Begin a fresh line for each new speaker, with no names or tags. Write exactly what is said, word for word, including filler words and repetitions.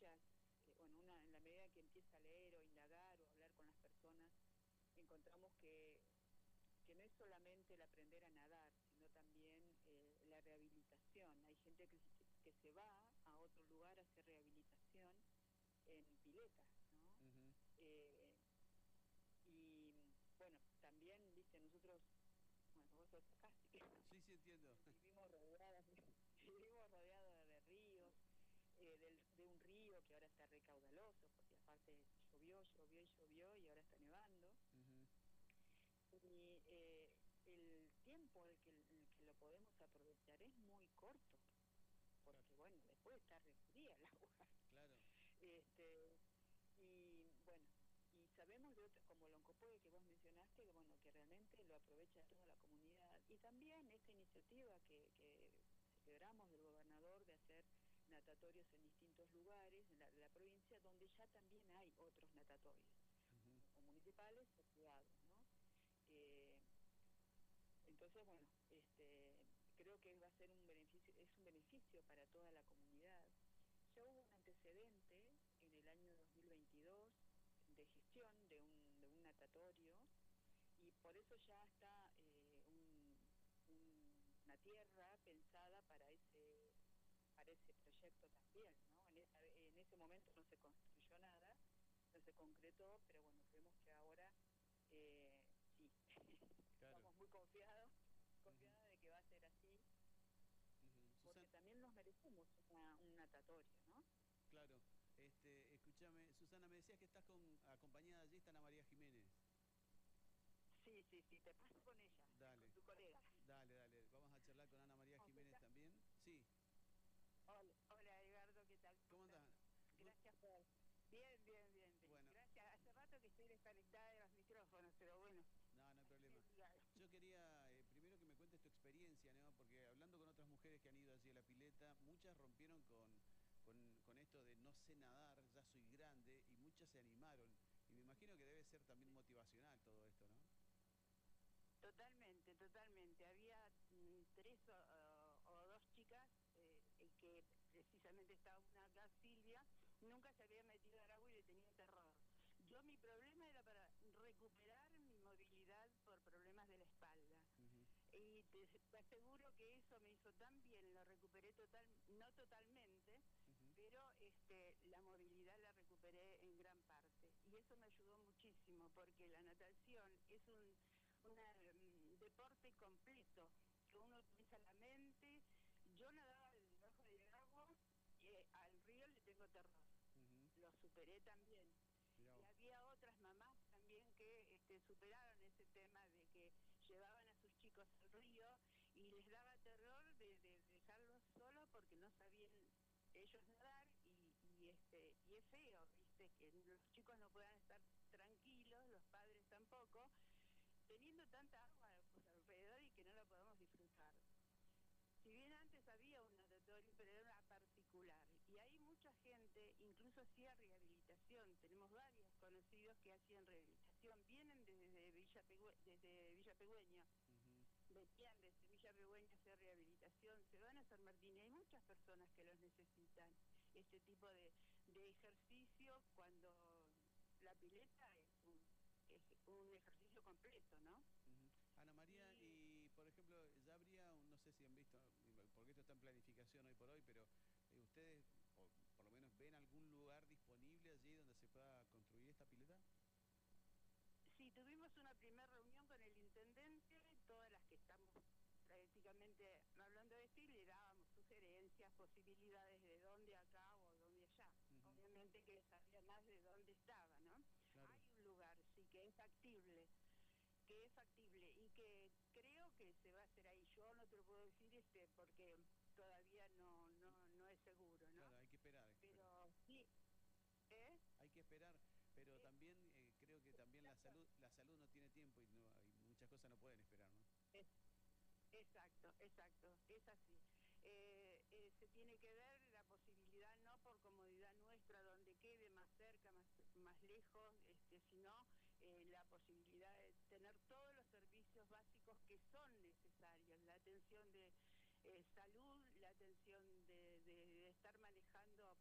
muchas, eh, bueno, una en la medida que empieza a leer o indagar o hablar con las personas, encontramos que, que no es solamente el aprender a nadar, sino también eh, la rehabilitación. Hay gente que, que se va a otro lugar a hacer rehabilitación en piletas, ¿no?
Uh-huh.
Eh, y bueno, también, viste, nosotros, bueno, vos sos acá, así que
Sí, sí, entiendo.
vivimos rodeados, vivimos rodeados de ríos, eh, del, de un río que ahora está recaudaloso, porque aparte llovió, llovió y llovió y ahora está nevando.
Uh-huh.
Y eh, el tiempo en el que, el que lo podemos aprovechar es muy corto, porque
Claro.
bueno, después está refría el agua.
Claro.
Este, y bueno, y sabemos de otras, como Loncopuede que vos mencionaste, que bueno, que realmente lo aprovecha toda la comunidad. Y también esta iniciativa que, que celebramos del gobernador de hacer natatorios en distintos lugares en la, la provincia, donde ya también hay otros natatorios,
Uh-huh.
o municipales o privados, ¿no? Eh, entonces, bueno, este, creo que va a ser un beneficio, es un beneficio para toda la comunidad. Ya hubo un antecedente en el año dos mil veintidós de gestión de un, de un natatorio y por eso ya está eh, un, un, una tierra pensada para ese para ese proyecto también, ¿no? En, esa, en ese momento no se construyó nada, no se concretó, pero bueno, creemos que ahora eh, sí,
Claro.
estamos muy confiados,
Uh-huh.
confiadas de que va a ser así,
Uh-huh.
porque
Susan,
también nos merecemos una, un natatorio, ¿no?
claro. Este, escúchame, Susana, me decías que estás con, acompañada allí, está Ana María Jiménez.
Sí, sí, sí, te paso con ella, con
Dale,
tu colega.
dale, dale. Vamos a charlar con Ana María
¿Cómo
Jiménez
está?
también. Sí.
Hola, hola Edgardo, ¿qué tal? ¿Cómo
¿Cómo
estás?
andás, Ana? Bu-
Gracias por... Bien, bien, bien, bien.
Bueno,
Gracias. Hace rato que estoy desconectada de los micrófonos, pero bueno,
no, no hay
aquí
problema.
estoy.
Yo quería, eh, primero que me cuentes tu experiencia, ¿no? Porque hablando con otras mujeres que han ido allí a la pileta, muchas rompieron con, con, con esto de no sé nadar, ya soy grande, y muchas se animaron. Y me imagino que debe ser también motivacional todo esto, ¿no?
Totalmente, totalmente. Había mm, tres o, o dos chicas, eh, el que precisamente estaba una acá, Silvia, nunca se había metido al agua y le tenía terror. Yo mi problema era para recuperar mi movilidad por problemas de la espalda.
Uh-huh.
Y te, te aseguro que eso me hizo tan bien, lo recuperé total, no totalmente,
Uh-huh.
pero este, la movilidad la recuperé en gran parte. Y eso me ayudó muchísimo, porque la natación es un una, um, deporte completo, que uno utiliza la mente. Yo nadaba debajo del agua, y eh, al río le tengo terror.
Uh-huh.
Lo superé también.
Mirá
Y
vos.
había otras mamás también que este, superaron ese tema de que llevaban a sus chicos al río y les daba terror de, de dejarlos solos porque no sabían ellos nadar y, y este y es feo, viste, que los chicos no puedan estar tranquilos, los padres tampoco, teniendo tanta agua pues, alrededor y que no la podamos disfrutar. Si bien antes había un natatorio, pero era una particular. Y hay mucha gente, incluso hacía rehabilitación. Tenemos varios conocidos que hacían rehabilitación. Vienen desde Villa, Pegüe, desde Villa Pegüeña.
Uh-huh.
Venían desde Villa Pegüeña a hacer rehabilitación. Se van a San Martín. Y hay muchas personas que los necesitan. Este tipo de, de ejercicio cuando la pileta es un, es un ejercicio completo, ¿no?
Uh-huh. Ana María,
Y
y por ejemplo, ya habría, un, no sé si han visto, porque esto está en planificación hoy por hoy, pero eh, ustedes, o por lo menos, ven algún lugar disponible allí donde se pueda construir esta pileta?
sí, tuvimos una primera reunión con el intendente, todas las que estamos prácticamente hablando de esto y le dábamos sugerencias, posibilidades de dónde acá o dónde allá.
Uh-huh.
Obviamente que sabía más de dónde estaba, ¿no?
Claro.
Hay un lugar, sí, que es factible, que es factible y que creo que se va a hacer ahí. Yo no te lo puedo decir este porque todavía no no no es seguro, ¿no?
Claro, hay que esperar, hay que esperar.
Pero sí, ¿eh?
Hay que esperar, pero
Eh,
también eh, creo que también la salud, la salud no tiene tiempo y, no, y muchas cosas no pueden esperar, ¿no?
es, exacto, exacto, es así. Eh, eh, se tiene que ver la posibilidad, no por comodidad nuestra, donde quede más cerca, más, más lejos, este, sino eh, la posibilidad de tener todos los servicios básicos que son necesarios, la atención de eh, salud, la atención de, de, de estar manejando